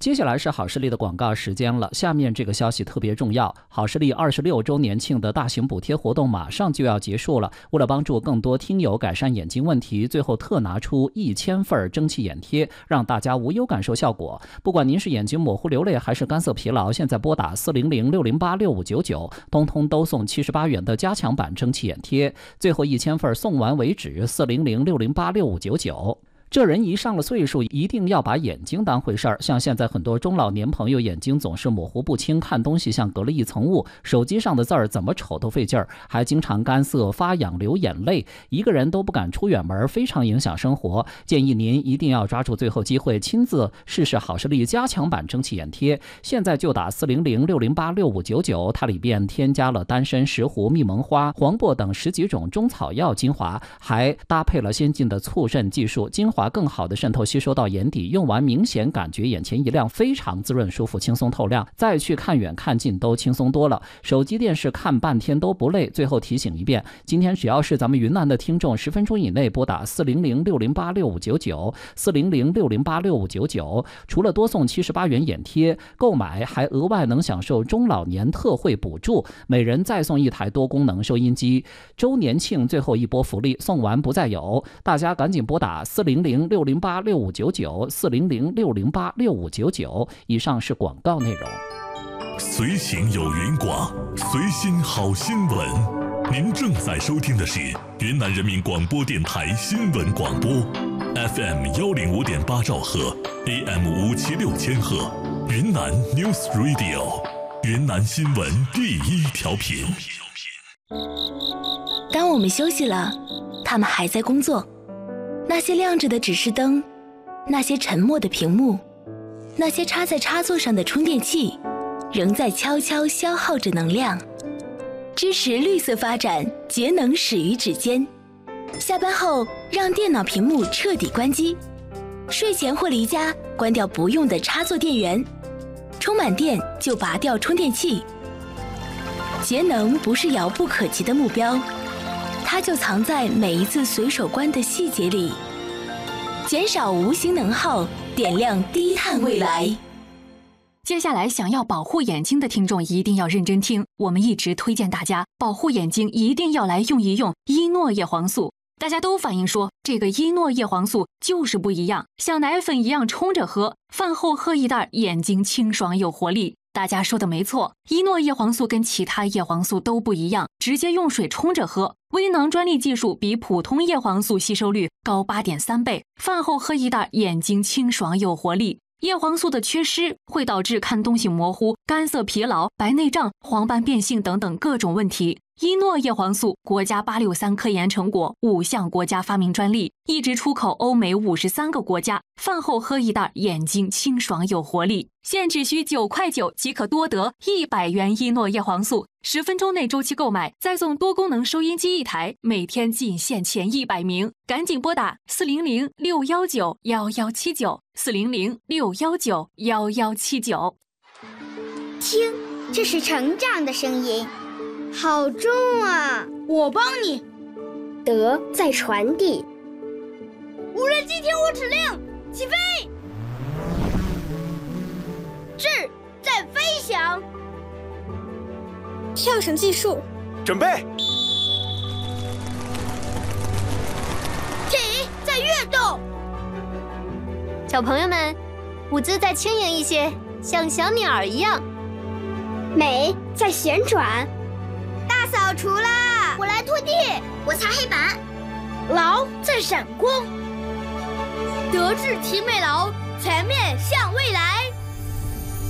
接下来是好视力的广告时间了，下面这个消息特别重要，好视力26周年庆的大型补贴活动马上就要结束了。为了帮助更多听友改善眼睛问题，最后特拿出1000份蒸汽眼贴，让大家无忧感受效果。不管您是眼睛模糊流泪还是干涩疲劳，现在拨打400-608-6599，通通都送78元的加强版蒸汽眼贴，最后1000份送完为止，400-608-6599。这人一上了岁数，一定要把眼睛当回事儿。像现在很多中老年朋友眼睛总是模糊不清，看东西像隔了一层雾，手机上的字儿怎么瞅都费劲儿，还经常干涩发痒流眼泪，一个人都不敢出远门，非常影响生活。建议您一定要抓住最后机会，亲自试试好视力加强版蒸汽眼贴。现在就打400-608-6599，它里边添加了丹参、石斛、蜜蒙花、黄柏等10几种中草药精华，还搭配了先进的促渗技术，精华更好的渗透吸收到眼底，用完明显感觉眼前一亮，非常滋润舒服，轻松透亮，再去看远看近都轻松多了，手机电视看半天都不累。最后提醒一遍，今天只要是咱们云南的听众10分钟以内拨打400-608-6599 400-608-6599，除了多送78元眼贴，购买还额外能享受中老年特惠补助，每人再送1台多功能收音机。周年庆最后一波福利，送完不再有，大家赶紧拨打400-608-6599 400-608-6599。以上是广告内容。 随行有云广，随心好新闻。您正在收听的是云南人民广播电台新闻广播 FM 105.8兆赫 AM 576千赫，云南 News Radio， 云南新闻第一调频。 当我们休息了，他们还在工作。那些亮着的指示灯，那些沉默的屏幕，那些插在插座上的充电器，仍在悄悄消耗着能量。支持绿色发展，节能始于指尖。下班后让电脑屏幕彻底关机，睡前或离家关掉不用的插座电源，充满电就拔掉充电器。节能不是遥不可及的目标，它就藏在每一次随手关的细节里，减少无形能耗，点亮低碳未来。 接下来想要保护眼睛的听众一定要认真听，我们一直推荐大家保护眼睛一定要来用一用依诺叶黄素。大家都反映说这个依诺叶黄素就是不一样，像奶粉一样冲着喝，饭后喝一袋，眼睛清爽有活力。大家说的没错，依诺叶黄素跟其他叶黄素都不一样，直接用水冲着喝，微囊专利技术比普通叶黄素吸收率高8.3倍，饭后喝一袋，眼睛清爽有活力。叶黄素的缺失会导致看东西模糊、干涩疲劳、白内障、黄斑变性等等各种问题。依诺叶黄素国家863科研成果，5项国家发明专利，一直出口欧美53个国家。饭后喝一袋，眼睛清爽有活力。现只需9.9块即可多得100元依诺叶黄素，10分钟内周期购买，再送多功能收音机1台，每天仅限前100名，赶紧拨打400-619-1179 400-619-1179。 听，这是成长的声音，好重啊！ 我帮你。 德在传递。 无人机听我指令，起飞！智在飞翔。 跳绳技术， 准备。 体在跃动。 小朋友们，舞姿再轻盈一些，像小鸟一样。 美在旋转。 大扫除啦！我来拖地， 我擦黑板。 劳在闪光。德智体美劳，全面向未来。